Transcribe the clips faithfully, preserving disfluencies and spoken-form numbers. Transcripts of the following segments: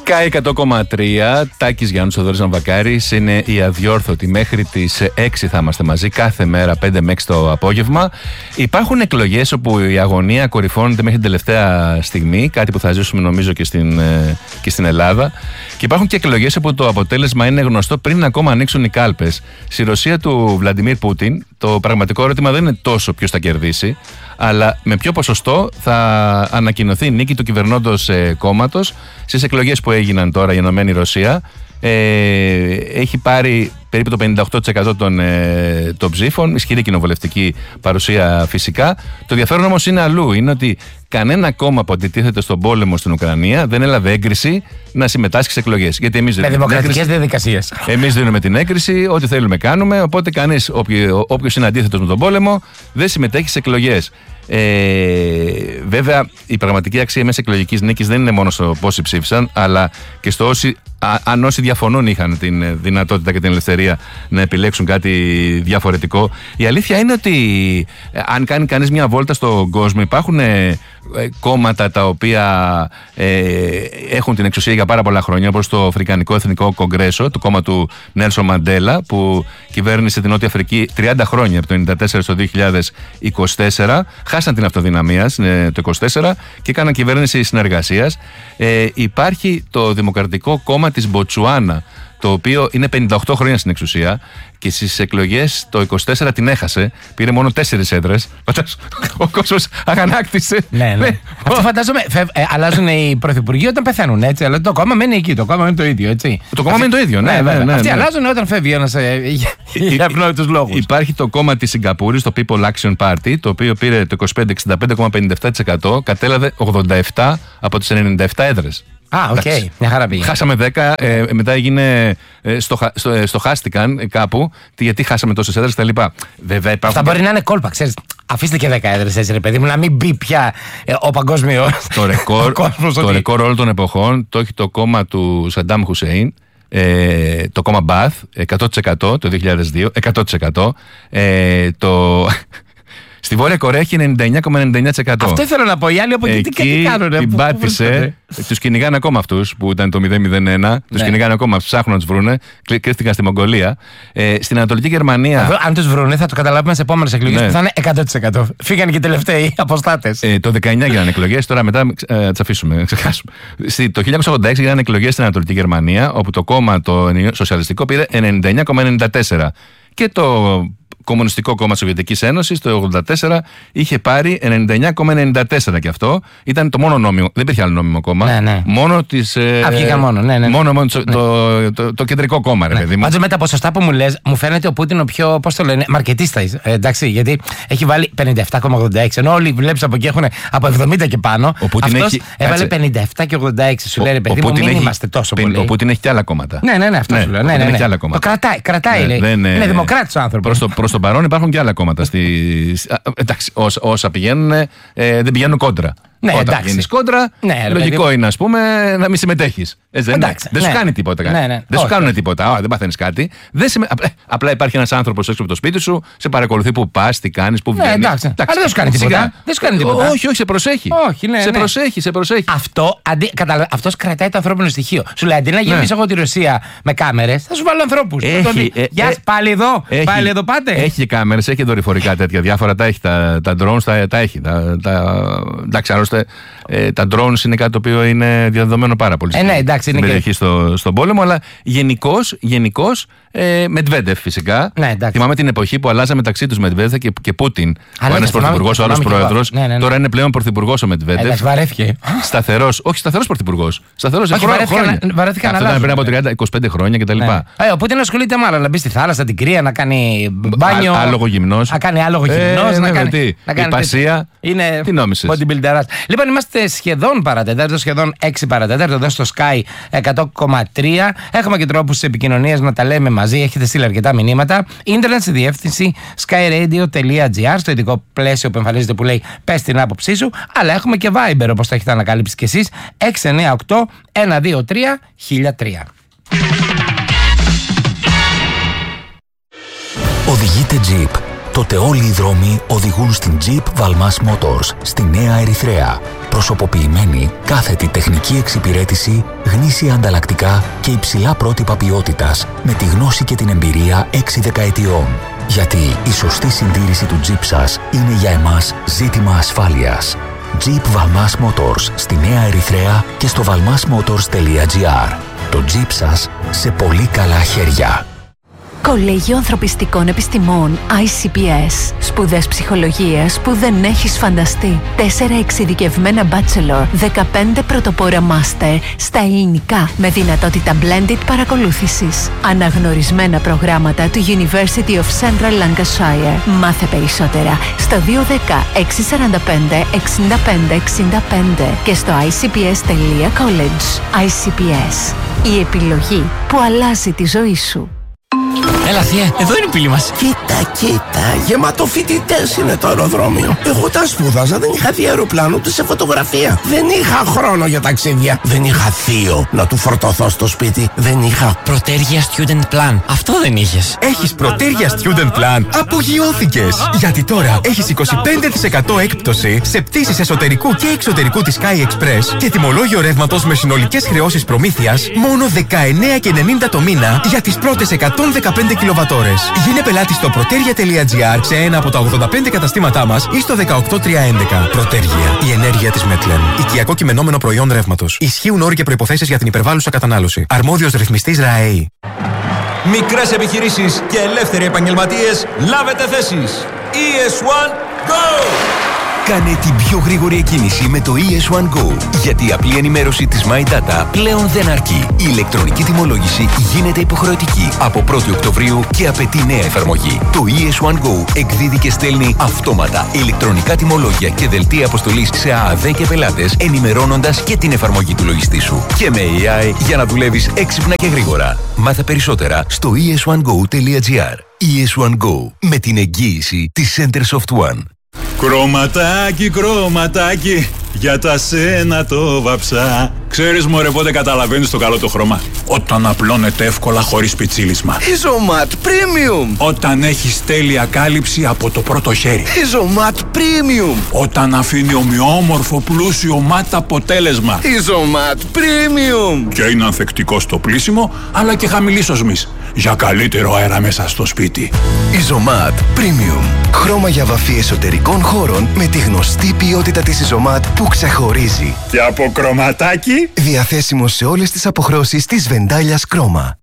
Sky εκατό κόμμα τρία, Τάκης Γιάννους, Θοδωρής Ναυακάρης. Είναι η αδιόρθωτη. Μέχρι τις έξι θα είμαστε μαζί κάθε μέρα, πέντε με έξι το απόγευμα. Υπάρχουν εκλογές όπου η αγωνία κορυφώνεται μέχρι την τελευταία στιγμή. Κάτι που θα ζήσουμε νομίζω και στην, και στην Ελλάδα. Και υπάρχουν και εκλογές όπου το αποτέλεσμα είναι γνωστό πριν ακόμα ανοίξουν οι κάλπες. Στη Ρωσία του Βλαντιμίρ Πούτιν, το πραγματικό ερώτημα δεν είναι τόσο ποιος θα κερδίσει, αλλά με ποιο ποσοστό θα ανακοινωθεί η νίκη του κυβερνώντος ε, κόμματος στις εκλογές που έγιναν τώρα η Ενωμένη Ρωσία. Ε, έχει πάρει περίπου το πενήντα οκτώ τοις εκατό των, ε, των ψήφων, ισχυρή κοινοβουλευτική παρουσία φυσικά. Το ενδιαφέρον όμως είναι αλλού, είναι ότι κανένα κόμμα που αντιτίθεται στον πόλεμο στην Ουκρανία δεν έλαβε έγκριση να συμμετάσχει σε εκλογές. Γιατί εμείς με δημοκρατικές διαδικασίες. Εμείς δίνουμε την έγκριση, ό,τι θέλουμε κάνουμε, οπότε κανείς, όποιος είναι αντίθετος με τον πόλεμο, δεν συμμετέχει σε εκλογές. Ε, βέβαια, η πραγματική αξία μιας εκλογικής νίκης δεν είναι μόνο στο πόσοι ψήφισαν, αλλά και στο όσοι, α, αν όσοι διαφωνούν είχαν την δυνατότητα και την ελευθερία να επιλέξουν κάτι διαφορετικό. Η αλήθεια είναι ότι ε, αν κάνει κανείς μια βόλτα στον κόσμο, υπάρχουν ε, κόμματα τα οποία ε, έχουν την εξουσία για πάρα πολλά χρόνια, όπως το Αφρικανικό Εθνικό Κογκρέσο, το κόμμα του Νέλσον Μαντέλα, που κυβέρνησε την Νότια Αφρική τριάντα χρόνια, από το ενενήντα τέσσερα στο δύο χιλιάδες είκοσι τέσσερα. Χάσαν την αυτοδυναμία το είκοσι τέσσερα και έκαναν κυβέρνηση συνεργασίας. Ε, υπάρχει το Δημοκρατικό Κόμμα της Μποτσουάνα, το οποίο είναι πενήντα οκτώ χρόνια στην εξουσία και στις εκλογές το είκοσι τέσσερα την έχασε. Πήρε μόνο τέσσερις έδρες. Ο κόσμος αγανάκτησε. Ναι, ναι. Αυτό φαντάζομαι. Ε, αλλάζουν οι πρωθυπουργοί όταν πεθαίνουν, έτσι. Αλλά το κόμμα μένει εκεί. Το κόμμα είναι το ίδιο, έτσι. Το κόμμα είναι το ίδιο, ναι. ναι, ναι, ναι Αυτοί ναι. αλλάζουν όταν φεύγει ένας ε, για ευνόητους λόγους. Υπάρχει το κόμμα της Σιγκαπούρης, το People Action Party, το οποίο πήρε το είκοσι πέντε εξήντα πέντε κόμμα πενήντα επτά τοις εκατό, κατέλαβε ογδόντα επτά από τις ενενήντα επτά έδρες. Α, οκ. Okay. Μια χαρά πήγε. Χάσαμε δέκα, ε, μετά έγινε. Ε, στοχα, στο, ε, στοχάστηκαν ε, κάπου, γιατί χάσαμε τόσες έδρες κτλ. Βέβαια υπάρχουν. Αυτά μπορεί να είναι κόλπα, ξέρεις. Αφήστε και δέκα έδρες έτσι, ρε παιδί μου, να μην μπει πια ε, ο παγκόσμιος. Το ρεκόρ, το ρεκόρ όλων των εποχών το έχει το κόμμα του Σαντάμ Χουσέιν. Ε, το κόμμα Μπαθ, εκατό τοις εκατό το δύο χιλιάδες δύο, εκατό τοις εκατό. Ε, το. Στη Βόρεια Κορέα έχει ενενήντα εννιά κόμμα ενενήντα εννιά τοις εκατό. Αυτό ήθελα να πω. Οι άλλοι από εκεί τι κάνουν. Την πάτησε. Τους κυνηγάνε ακόμα αυτούς που ήταν το μηδέν μηδέν ένα. Τους κυνηγάνε ακόμα. Ψάχνουν να τους βρούνε. Κρίστηκαν στη Μογγολία. Ε, στην Ανατολική Γερμανία. Εδώ, αν τους βρούνε, θα το καταλάβουμε σε επόμενες εκλογές, ναι, που θα είναι εκατό τοις εκατό. Φύγανε και οι τελευταίοι αποστάτες. Ε, το δεκαεννιά γίνανε εκλογές. Τώρα μετά ε, τις αφήσουμε. Ξεχάσουμε. Το χίλια εννιακόσια ογδόντα έξι γίνανε εκλογές στην Ανατολική Γερμανία, όπου το κόμμα το σοσιαλιστικό πήρε ενενήντα εννιά κόμμα ενενήντα τέσσερα. Και το Κομμουνιστικό Κόμμα της Σοβιετικής Ένωσης το ογδόντα τέσσερα είχε πάρει ενενήντα εννιά κόμμα ενενήντα τέσσερα και αυτό ήταν το μόνο νόμιμο. Δεν υπήρχε άλλο νόμιμο κόμμα. Ναι, ναι. Μόνο της. Ε, Α, μόνο, ναι, ναι. Μόνο, μόνο ναι. Το, το, το, το κεντρικό κόμμα, ρε ναι. παιδί μου. Πάντως με τα ποσοστά που μου λες, μου φαίνεται ο Πούτιν ο πιο, πώς το λένε, μαρκετίστας. Ε, εντάξει, γιατί έχει βάλει πενήντα επτά κόμμα ογδόντα έξι. Ενώ όλοι βλέπεις από εκεί έχουν από εβδομήντα και πάνω. Αυτός έχει... έβαλε πενήντα επτά και ογδόντα έξι. Σου λέει, ρε παιδί μου, μην έχει... είμαστε τόσο πολλοί. Ο Πούτιν έχει και άλλα κόμματα. Ναι, ναι, ναι, αυτό σου λέω. Το κρατάει, κρατάει. Είναι δημοκράτης ο άνθρωπος. Προς το παρόν υπάρχουν και άλλα κόμματα. Στη... Εντάξει, όσα, όσα πηγαίνουν, ε, δεν πηγαίνουν κόντρα. Ναι, όταν πηγαίνεις κόντρα, ναι, λογικό παιδί... είναι, ας πούμε, να μην συμμετέχεις. Έτσι, δεν εντάξει, δεν ναι. σου κάνει τίποτα. Ναι, ναι. Δεν σου κάνουν τίποτα. Α, δεν παθαίνεις κάτι. Δεν συμμε... απλά, απλά υπάρχει ένας άνθρωπος έξω από το σπίτι σου, σε παρακολουθεί που πας, τι κάνεις, που βγαίνεις. Ναι, εντάξει. εντάξει. Αλλά δεν σου κάνει τίποτα. Δεν σου κάνει τίποτα. Όχι, όχι, σε προσέχει. Όχι, ναι, σε ναι. προσέχει, σε προσέχει. Αυτό, αντί, καταλα... Αυτός κρατάει το ανθρώπινο στοιχείο. Σου λέει αντί να γεμίσω εγώ τη Ρωσία με κάμερες, θα σου βάλω ανθρώπους. Γεια σας, πάλι εδώ. Πάλι εδώ πάτε. Έχει κάμερες, έχει δορυφορικά τέτοια διάφορα. Τα έχει τα drones, τα έχει. Εντάξει, άλλωστε. Ε, τα drones είναι κάτι το οποίο είναι διαδεδομένο πάρα πολύ ε, ναι, εντάξει, στην είναι περιοχή και... στο, στον πόλεμο, αλλά γενικώς, γενικώς ε, Μετβέντεφ φυσικά. Ναι, θυμάμαι την εποχή που αλλάζα μεταξύ τους Μετβέντεφ και, και Πούτιν. Αλλά ο ένας πρωθυπουργός, ο άλλος πρόεδρος. Ναι, ναι, ναι. Τώρα είναι πλέον πρωθυπουργός ο Μετβέντεφ. Βαρέθηκε. Σταθερός, όχι σταθερός πρωθυπουργός. Σταθερός όχι, χρόνια. χρόνια. Βαρέθηκα να αυτό ήταν πριν από τριάντα είκοσι πέντε χρόνια κτλ. Ναι. Ε, ο Πούτιν ασχολείται μάλλον να μπει στη θάλασσα, την κρύα, να κάνει μπάνιο. Άλογο γυμνός. Να κάνει άλογο γυμνός. Να κάνει υπασία. Τι νόμισες. Λοιπόν, είμαστε σχεδόν παρατέταρτο, σχεδόν έξι παρατέταρτο εδώ στο Sky εκατό κόμμα τρία. Έχουμε και τρόπους επικοινωνίας να τα λέμε μαζί. Έχετε στείλει αρκετά μηνύματα. Ίντερνετ στη διεύθυνση skyradio.gr, στο ειδικό πλαίσιο που εμφανίζεται που λέει πες την άποψή σου. Αλλά έχουμε και Viber, όπως το έχετε ανακαλύψει κι εσείς, έξι εννιά οκτώ ένα δύο τρία χίλια τρία. Οδηγείτε Jeep. Τότε όλοι οι δρόμοι οδηγούν στην Jeep Valmas Motors, στη Νέα Ερυθρέα. προσωποποιημένη, κάθετη τεχνική εξυπηρέτηση, γνήσια ανταλλακτικά και υψηλά πρότυπα ποιότητας με τη γνώση και την εμπειρία έξι δεκαετιών. Γιατί η σωστή συντήρηση του Jeep σας είναι για εμάς ζήτημα ασφάλειας. Jeep Valmas Motors στη Νέα Ερυθρέα και στο valmasmotors τελεία gr. Το Jeep σας σε πολύ καλά χέρια. Κολέγιο Ανθρωπιστικών Επιστημών άι σι πι ες. Σπουδές ψυχολογίας που δεν έχεις φανταστεί. Τέσσερα εξειδικευμένα bachelor, δεκαπέντε πρωτοπόρα master στα ελληνικά με δυνατότητα blended παρακολούθησης. Αναγνωρισμένα προγράμματα του University of Central Lancashire. Μάθε περισσότερα στο δύο ένα μηδέν έξι τέσσερα πέντε εξήντα πέντε εξήντα πέντε και στο άι σι πι ες τελεία college. άι σι πι ες. Η επιλογή που αλλάζει τη ζωή σου. Έλα θεία, εδώ είναι η πύλη μας. Κοίτα, κοίτα, γεμάτο φοιτητές είναι το αεροδρόμιο. Εγώ τα σπούδαζα, δεν είχα δει αεροπλάνο ούτε σε φωτογραφία. Δεν είχα χρόνο για ταξίδια. Δεν είχα θείο να του φορτωθώ στο σπίτι. Δεν είχα Πρωτέργεια Student Plan. Αυτό δεν είχες. Έχεις Πρωτέργεια Student Plan. Απογειώθηκες. Γιατί τώρα έχεις είκοσι πέντε τοις εκατό έκπτωση σε πτήσεις εσωτερικού και εξωτερικού της Sky Express και τιμολόγιο ρεύματος με συνολικές χρεώσεις προμήθειας μόνο δεκαεννέα και ενενήντα το μήνα για τις πρώτες εκατόν δεκαπέντε κιλοβατόρες. Γίνε πελάτη στο protergia τελεία gr σε ένα από τα ογδόντα πέντε καταστήματά μας ή στο δεκαοκτώ τριακόσια έντεκα. Protergia, η ενέργεια της Μέτλεν. Οικιακό κειμενόμενο προϊόν ρεύματος. Ισχύουν όροι και προϋποθέσεις για την υπερβάλλουσα κατανάλωση. Αρμόδιος ρυθμιστής ΡΑΕΗ. Μικρές επιχειρήσεις και ελεύθεροι επαγγελματίες, λάβετε θέσεις. ι ες one Go! Κάνε την πιο γρήγορη εκκίνηση με το ι ες one Go. Γιατί η απλή ενημέρωση της My Data πλέον δεν αρκεί. Η ηλεκτρονική τιμολόγηση γίνεται υποχρεωτική από πρώτη Οκτωβρίου και απαιτεί νέα εφαρμογή. Το ι ες one Go εκδίδει και στέλνει αυτόματα ηλεκτρονικά τιμολόγια και δελτία αποστολής σε ΑΑΔ και πελάτες, ενημερώνοντας και την εφαρμογή του λογιστή σου. Και με έι άι για να δουλεύεις έξυπνα και γρήγορα. Μάθε περισσότερα στο ι ες one go τελεία gr. ι ες one Go, με την εγγύηση της Centersoft One. Κρωματάκι, κρωματάκι, για τα σένα το βαψά. Ξέρεις μωρέ πότε καταλαβαίνεις το καλό το χρώμα? Όταν απλώνεται εύκολα χωρίς πιτσίλισμα. Ιζωμάτ Premium. Όταν έχεις τέλεια κάλυψη από το πρώτο χέρι. Ιζωμάτ Premium. Όταν αφήνει ομοιόμορφο πλούσιο μάτ αποτέλεσμα. Ιζωμάτ Premium. Και είναι ανθεκτικό στο πλύσιμο αλλά και χαμηλής οσμής, για καλύτερο αέρα μέσα στο σπίτι. Ιζωμάτ Premium. Χρώμα για βαφή εσωτερικών χώρων με τη γνωστή ποιότητα της Ιζωμάτ που ξεχωρίζει. Και από κρωματάκι. Διαθέσιμο σε όλες τις αποχρώσεις της Βεντάλιας Κρόμα.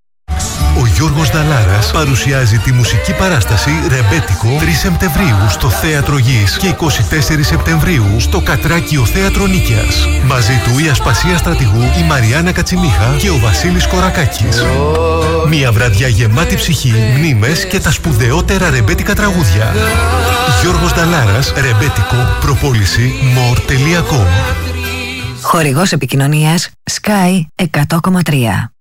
Ο Γιώργος Δαλάρας παρουσιάζει τη μουσική παράσταση Ρεμπέτικο τρεις Σεπτεμβρίου στο Θέατρο Γης και εικοστή τέταρτη Σεπτεμβρίου στο Κατράκιο Θέατρο Νίκαιας. Μαζί του η Ασπασία Στρατηγού, η Μαριάννα Κατσιμίχα και ο Βασίλης Κορακάκης. Μια βραδιά γεμάτη ψυχή, μνήμες και τα σπουδαιότερα ρεμπέτικα τραγούδια. Γιώργος Δαλάρας, Ρεμπέτικο, προπόληση more τελεία com. Χορηγός επικοινωνίας Sky εκατό κόμμα τρία.